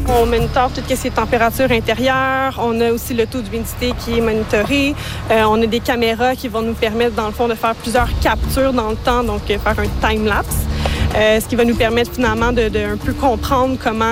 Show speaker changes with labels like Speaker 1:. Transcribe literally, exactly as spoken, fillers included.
Speaker 1: On monitore tout ce qui est température intérieure. On a aussi le taux d'humidité qui est monitoré. Euh, on a des caméras qui vont nous permettre, dans le fond, de faire plusieurs captures dans le temps, donc euh, faire un time-lapse. Euh, ce qui va nous permettre finalement de, de un peu comprendre comment